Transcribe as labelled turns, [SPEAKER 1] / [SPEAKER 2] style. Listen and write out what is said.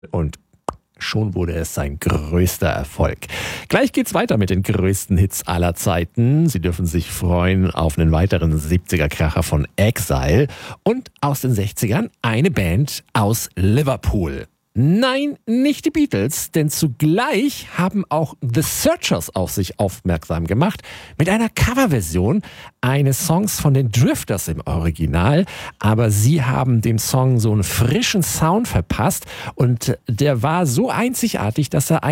[SPEAKER 1] Und schon wurde es sein größter Erfolg. Gleich geht's weiter mit den größten Hits aller Zeiten. Sie dürfen sich freuen auf einen weiteren 70er-Kracher von Exile und aus den 60ern eine Band aus Liverpool. Nein, nicht die Beatles, denn zugleich haben auch The Searchers auf sich aufmerksam gemacht mit einer Coverversion eines Songs von den Drifters im Original. Aber sie haben dem Song so einen frischen Sound verpasst und der war so einzigartig, dass er